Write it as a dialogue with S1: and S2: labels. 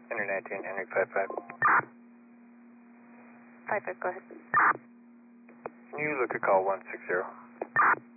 S1: Henry 19, Henry 55.
S2: 55, go ahead.
S1: Can you look at call 160?